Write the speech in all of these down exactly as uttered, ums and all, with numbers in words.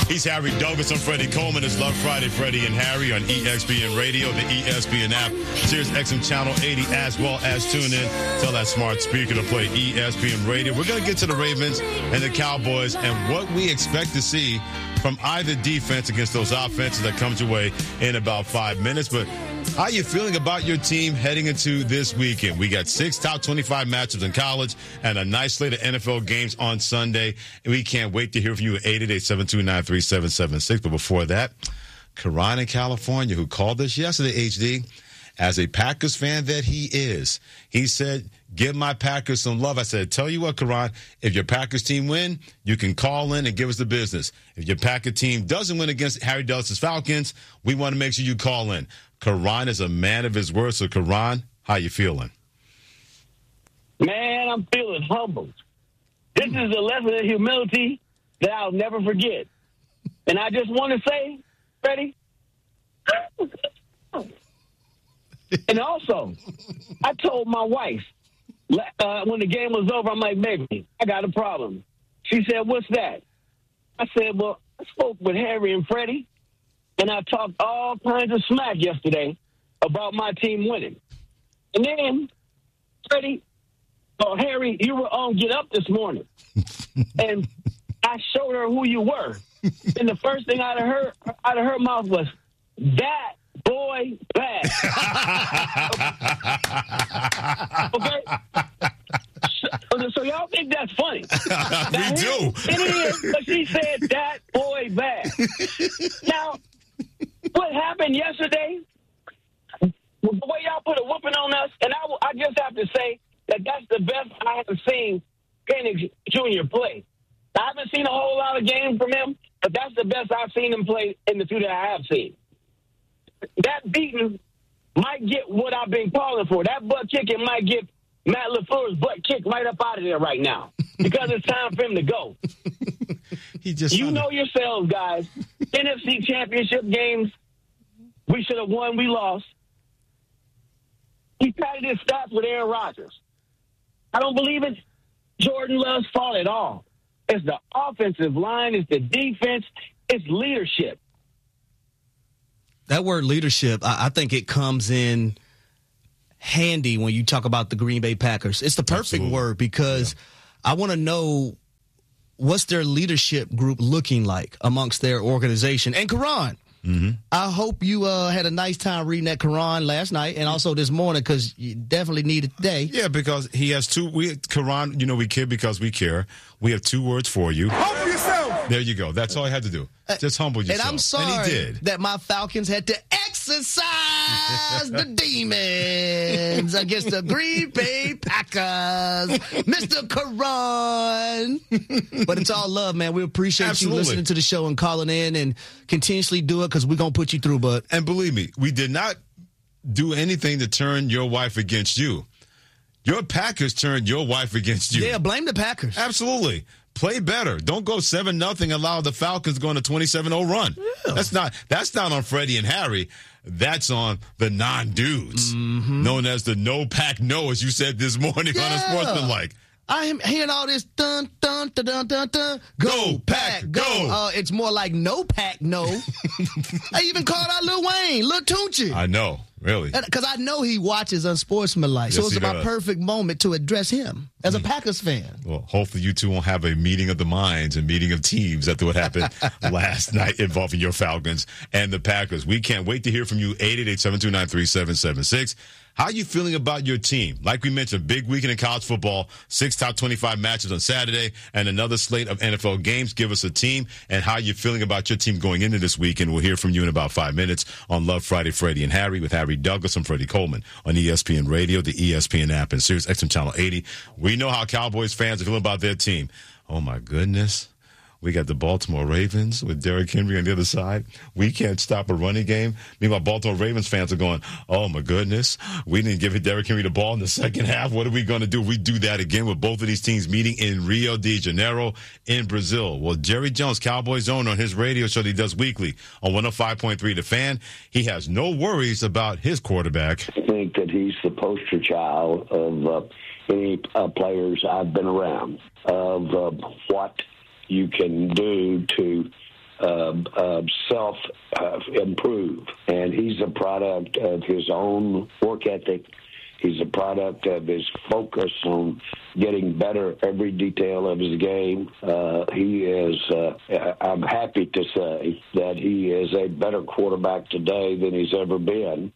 He's Harry Douglas. I'm Freddie Coleman. It's Love Friday, Freddie and Harry on E S P N Radio, the E S P N app, Sirius X M Channel eighty, as well as tune in. Tell that smart speaker to play E S P N Radio. We're going to get to the Ravens and the Cowboys and what we expect to see from either defense against those offenses that comes your way in about five minutes. But how are you feeling about your team heading into this weekend? We got six top twenty-five matchups in college and a nice slate of N F L games on Sunday. And we can't wait to hear from you at eight eight eight, seven two nine, three seven seven six. But before that, Karan in California, who called us yesterday, H D, as a Packers fan that he is, he said, give my Packers some love. I said, tell you what, Karan, if your Packers team win, you can call in and give us the business. If your Packer team doesn't win against Harry Douglas' Falcons, we want to make sure you call in. Karan is a man of his word. So, Karan, how you feeling? Man, I'm feeling humbled. This is a lesson in humility that I'll never forget. And I just want to say, Freddie, and also, I told my wife uh, when the game was over, I'm like, baby, I got a problem. She said, what's that? I said, well, I spoke with Harry and Freddie, and I talked all kinds of smack yesterday about my team winning. And then, Freddie, oh, Harry, you were on Get Up this morning. And I showed her who you were. And the first thing out of her out of her mouth was, that boy bad. Okay? So, so y'all think that's funny. We do. It is, but she said, that boy bad. Now, what happened yesterday, the way y'all put a whooping on us, and I, I just have to say that that's the best I have seen Penix Junior play. I haven't seen a whole lot of games from him, but that's the best I've seen him play in the two that I have seen. That beating might get what I've been calling for. That butt kicking might get Matt LaFleur's butt kicked right up out of there right now because it's time for him to go. He just you know yourselves, guys. N F C championship games, we should have won, we lost. He patted his stats with Aaron Rodgers. I don't believe it's Jordan Love's fault at all. It's the offensive line, it's the defense, it's leadership. That word leadership, I, I think it comes in handy when you talk about the Green Bay Packers. It's the perfect Absolutely. word because yeah. I want to know what's their leadership group looking like amongst their organization. And Karan, mm-hmm. I hope you uh, had a nice time reading that Quran last night and also this morning because you definitely need it today. Yeah, because he has two. We Quran, you know, we care because we care. We have two words for you. Humble yourself. There you go. That's all I had to do. Just humble yourself. And I'm sorry and he did. that my Falcons had to exercise the demons against the Green Bay Packers. Mister Karan. But it's all love, man. We appreciate Absolutely. you listening to the show and calling in and continuously do it because we're going to put you through, bud. And believe me, we did not do anything to turn your wife against you. Your Packers turned your wife against you. Yeah, blame the Packers. Absolutely. Play better. Don't go seven nothing. Allow the Falcons going to twenty-seven oh run. Yeah. That's not that's not on Freddie and Harry. That's on the non-dudes, mm-hmm. known as the no pack no, as you said this morning yeah. on a Sportsmanlike. I am hearing all this dun dun dun dun dun dun. Go, Go pack, Pack, go. go. Uh, it's more like no pack, no. I even called out Lil Wayne, Lil Tunechi. I know, really. Because I know he watches Unsportsmanlike. So Yes, it's he my does. perfect moment to address him as a Packers fan. Well, hopefully you two won't have a meeting of the minds and meeting of teams after what happened last night involving your Falcons and the Packers. We can't wait to hear from you, eight eight eight, seven two nine, three seven seven six. How are you feeling about your team? Like we mentioned, big weekend in college football, six top twenty-five matches on Saturday, and another slate of N F L games. Give us a team and how you're feeling about your team going into this weekend. We'll hear from you in about five minutes on Love Friday, Freddie and Harry with Harry Douglas and Freddie Coleman on E S P N Radio, the E S P N app, and Sirius X M Channel eighty. We know how Cowboys fans are feeling about their team. Oh, my goodness. We got the Baltimore Ravens with Derrick Henry on the other side. We can't stop a running game. Meanwhile, Baltimore Ravens fans are going, oh, my goodness. We didn't give Derrick Henry the ball in the second half. What are we going to do? We do that again with both of these teams meeting in Rio de Janeiro in Brazil. Well, Jerry Jones, Cowboys owner, on his radio show that he does weekly on one oh five point three The Fan, he has no worries about his quarterback. I think that he's the poster child of uh, any uh, players I've been around, of uh, what you can do to uh, uh, self uh, improve, and he's a product of his own work ethic. He's a product of his focus on getting better every detail of his game. Uh, he is, uh, I'm happy to say that he is a better quarterback today than he's ever been.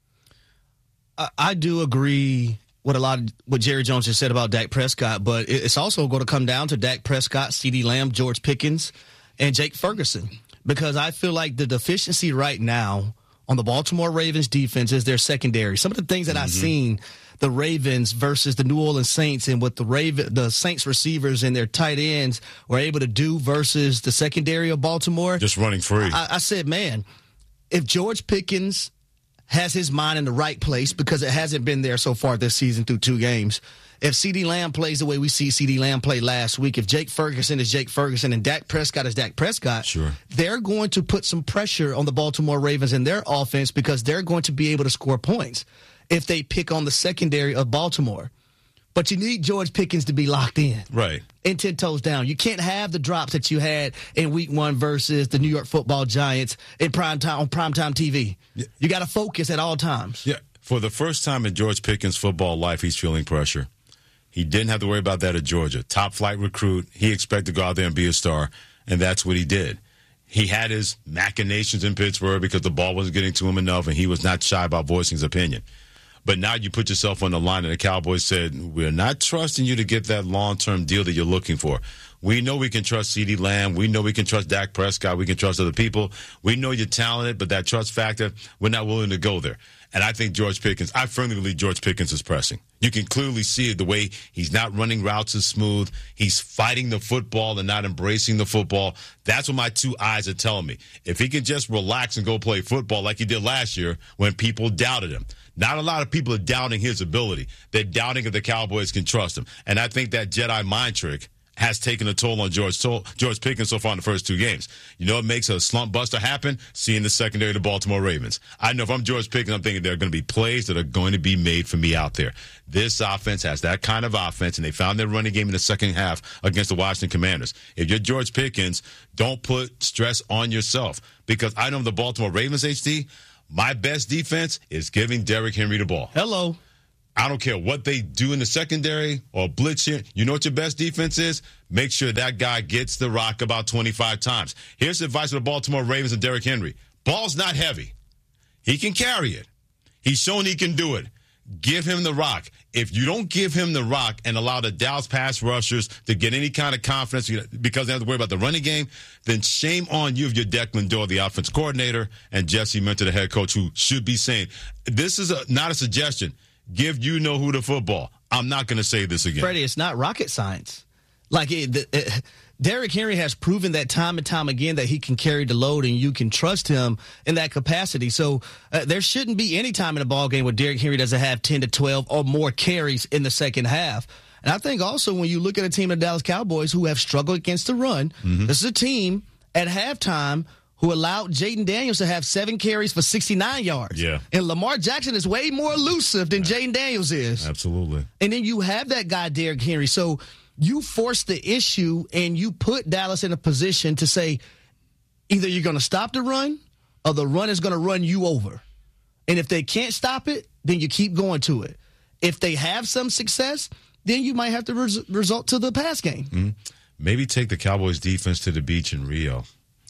I, I do agree with a lot of what Jerry Jones just said about Dak Prescott, but it's also going to come down to Dak Prescott, CeeDee Lamb, George Pickens, and Jake Ferguson, because I feel like the deficiency right now on the Baltimore Ravens defense is their secondary. Some of the things that mm-hmm. I've seen the Ravens versus the New Orleans Saints and what the Raven, the Saints receivers and their tight ends were able to do versus the secondary of Baltimore. Just running free. I, I said, man, if George Pickens has his mind in the right place, because it hasn't been there so far this season through two games, if CeeDee Lamb plays the way we see CeeDee Lamb play last week, if Jake Ferguson is Jake Ferguson and Dak Prescott is Dak Prescott, sure. they're going to put some pressure on the Baltimore Ravens in their offense, because they're going to be able to score points if they pick on the secondary of Baltimore. But you need George Pickens to be locked in. Right. And ten toes down. You can't have the drops that you had in week one versus the New York Football Giants in prime time, on primetime T V. Yeah. You got to focus at all times. Yeah. For the first time in George Pickens' football life, he's feeling pressure. He didn't have to worry about that at Georgia. Top flight recruit. He expected to go out there and be a star, and that's what he did. He had his machinations in Pittsburgh because the ball wasn't getting to him enough, and he was not shy about voicing his opinion. But now you put yourself on the line, and the Cowboys said, we're not trusting you to get that long-term deal that you're looking for. We know we can trust CeeDee Lamb. We know we can trust Dak Prescott. We can trust other people. We know you're talented, but that trust factor, we're not willing to go there. And I think George Pickens, I firmly believe George Pickens is pressing. You can clearly see it the way he's not running routes as smooth. He's fighting the football and not embracing the football. That's what my two eyes are telling me. If he can just relax and go play football like he did last year when people doubted him. Not a lot of people are doubting his ability. They're doubting if the Cowboys can trust him. And I think that Jedi mind trick has taken a toll on George George Pickens so far in the first two games. You know what makes a slump buster happen? Seeing the secondary of the Baltimore Ravens. I know if I'm George Pickens, I'm thinking there are going to be plays that are going to be made for me out there. This offense has that kind of offense, and they found their running game in the second half against the Washington Commanders. If you're George Pickens, don't put stress on yourself, because I know the Baltimore Ravens, H D, my best defense is giving Derrick Henry the ball. Hello. I don't care what they do in the secondary or blitz here. You know what your best defense is? Make sure that guy gets the rock about twenty-five times. Here's the advice for the Baltimore Ravens and Derrick Henry. Ball's not heavy. He can carry it. He's shown he can do it. Give him the rock. If you don't give him the rock and allow the Dallas pass rushers to get any kind of confidence because they have to worry about the running game, then shame on you if you're Declan Dore, the offense coordinator, and Jesse Minter, the head coach, who should be saying, this is a, not a suggestion. Give you know who the football. I'm not going to say this again. Freddie, it's not rocket science. Like, it, the, it, Derrick Henry has proven that time and time again that he can carry the load and you can trust him in that capacity. So uh, there shouldn't be any time in a ball game where Derrick Henry doesn't have ten to twelve or more carries in the second half. And I think also when you look at a team of the Dallas Cowboys who have struggled against the run, mm-hmm. this is a team at halftime who allowed Jaden Daniels to have seven carries for sixty-nine yards. Yeah. And Lamar Jackson is way more elusive than Jaden Daniels is. Absolutely. And then you have that guy, Derrick Henry. So you force the issue and you put Dallas in a position to say either you're going to stop the run or the run is going to run you over. And if they can't stop it, then you keep going to it. If they have some success, then you might have to res- result to the pass game. Mm-hmm. Maybe take the Cowboys defense to the beach in Rio.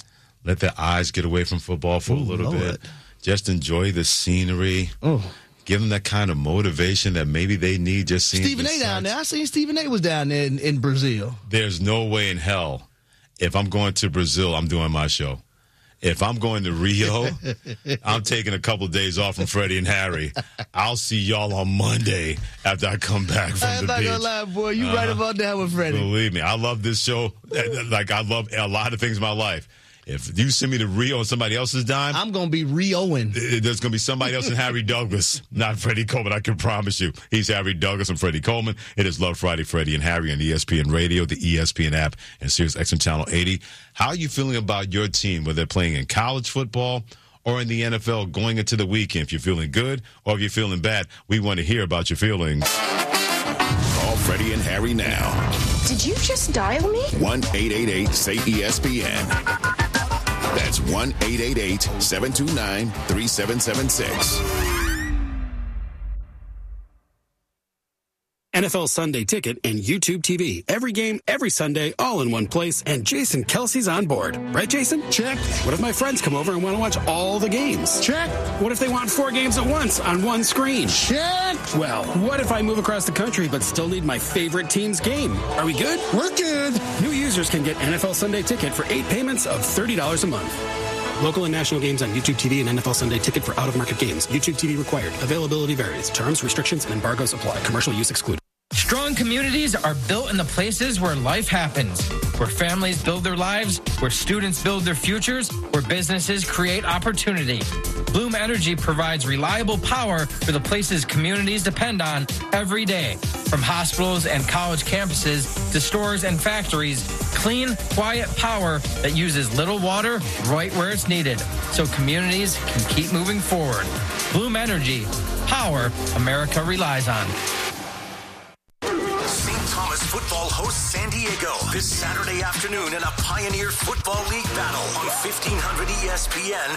Let their eyes get away from football for Ooh, a little Lord. bit. Just enjoy the scenery. Oh. Give them that kind of motivation that maybe they need just seeing Stephen A. sights. down there. I seen Stephen A. was down there in, in Brazil. There's no way in hell if I'm going to Brazil, I'm doing my show. If I'm going to Rio, I'm taking a couple of days off from Freddie and Harry. I'll see y'all on Monday after I come back from I'm the not beach. gonna lie, boy. You uh, right about that with Freddie. Believe me, I love this show. Like, I love a lot of things in my life. If you send me to Rio on somebody else's dime, I'm going to be Rioing. There's going to be somebody else in Harry Douglas, not Freddie Coleman. I can promise you. He's Harry Douglas and Freddie Coleman. It is Love Friday, Freddie and Harry on E S P N Radio, the E S P N app, and Sirius X M Channel eighty. How are you feeling about your team, whether they're playing in college football or in the N F L going into the weekend? If you're feeling good or if you're feeling bad, we want to hear about your feelings. Call Freddie and Harry now. Did you just dial me? one eight eight eight say E S P N. That's one eight eight eight, seven two nine, three seven seven six. N F L Sunday Ticket and YouTube T V. Every game, every Sunday, all in one place. And Jason Kelsey's on board. Right, Jason? Check. What if my friends come over and want to watch all the games? Check. What if they want four games at once on one screen? Check. Well, what if I move across the country but still need my favorite team's game? Are we good? We're good. New users can get N F L Sunday Ticket for eight payments of thirty dollars a month. Local and national games on YouTube T V and N F L Sunday Ticket for out-of-market games. YouTube T V required. Availability varies. Terms, restrictions, and embargoes apply. Commercial use excluded. Strong communities are built in the places where life happens, where families build their lives, where students build their futures, where businesses create opportunity. Bloom Energy provides reliable power for the places communities depend on every day. From hospitals and college campuses to stores and factories, clean, quiet power that uses little water right where it's needed, so communities can keep moving forward. Bloom Energy, power America relies on. Football hosts San Diego this Saturday afternoon in a Pioneer Football League battle on fifteen hundred E S P N